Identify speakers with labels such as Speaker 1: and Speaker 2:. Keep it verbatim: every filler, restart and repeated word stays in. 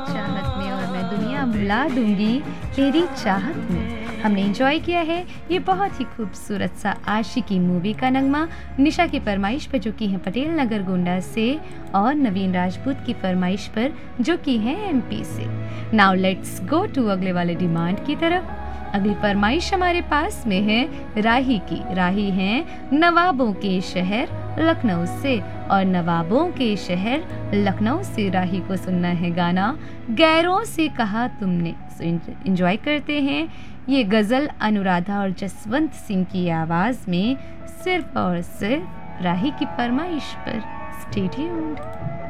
Speaker 1: चाहत में और मैं दुनिया भुला दूंगी तेरी चाहत में। हमने एंजॉय किया है ये बहुत ही खूबसूरत सा आशिकी मूवी का नगमा निशा की फरमाइश पर, जो कि है पटेल नगर गोंडा से, और नवीन राजपूत की फरमाइश पर, जो कि है एमपी से। नाउ लेट्स गो टू अगले वाले डिमांड की तरफ। अगली फरमाइश हमारे पास में है राही की। राही हैं नवाबों के शहर लखनऊ से, और नवाबों के शहर लखनऊ से राही को सुनना है गाना गैरों से कहा तुमने। सो एंजॉय करते हैं ये गजल अनुराधा और जसवंत सिंह की आवाज में, सिर्फ और सिर्फ राही की फरमाइश पर। Stay tuned.